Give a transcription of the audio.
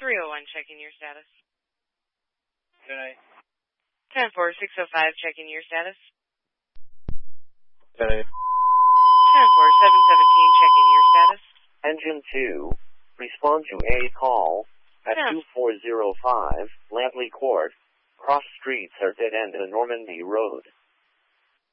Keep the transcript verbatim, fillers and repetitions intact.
three oh one, checking your status. Good night. ten four, six oh five, checking your status. Good night. ten four, seven seventeen, checking your status. Engine two, respond to a call at Yeah. two four zero five, Lampley Court. Cross streets are dead end to Normandy Road.